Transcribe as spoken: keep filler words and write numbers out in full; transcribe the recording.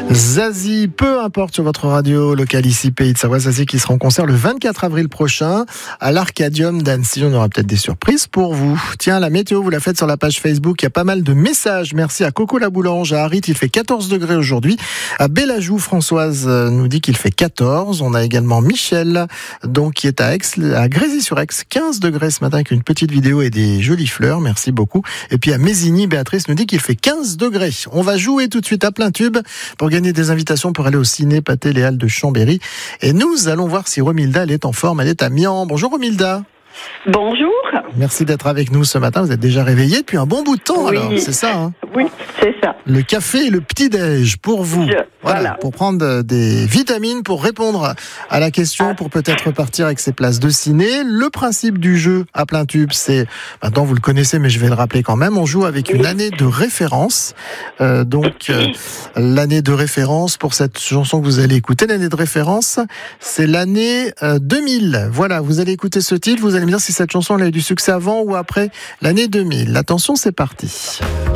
Zazie, peu importe sur votre radio locale ici, Pays de Savoie. Zazie qui sera en concert le vingt-quatre avril prochain à l'Arcadium d'Annecy. On aura peut-être des surprises pour vous. Tiens, la météo, vous la faites sur la page Facebook. Il y a pas mal de messages. Merci à Coco la Boulange. À Harit, il fait quatorze degrés aujourd'hui. À Bellajou, Françoise nous dit qu'il fait quatorze. On a également Michel, donc, qui est à Aix, à Grésy-sur-Aix, quinze degrés ce matin avec une petite vidéo et des jolies fleurs. Merci beaucoup. Et puis à Mésigny, Béatrice nous dit qu'il fait quinze degrés. On va jouer tout de suite à plein tube pour gagner des invitations pour aller au ciné Pathé Les Halles de Chambéry. Et nous allons voir si Romilda elle est en forme. Elle est à Mian. Bonjour Romilda. Bonjour. Merci d'être avec nous ce matin. Vous êtes déjà réveillée depuis un bon bout de temps, oui. alors, c'est ça hein? Oui, c'est ça. Le café et le petit-déj pour vous. Je, voilà, voilà. Pour prendre des vitamines, pour répondre à la question, pour peut-être repartir avec ses places de ciné. Le principe du jeu à plein tube, c'est, maintenant vous le connaissez, mais je vais le rappeler quand même, on joue avec une année de référence. Euh, donc, euh, l'année de référence pour cette chanson que vous allez écouter, l'année de référence, c'est l'année euh, deux mille. Voilà, vous allez écouter ce titre, vous allez me dire si cette chanson elle a eu du succès avant ou après l'année deux mille. Attention, c'est parti.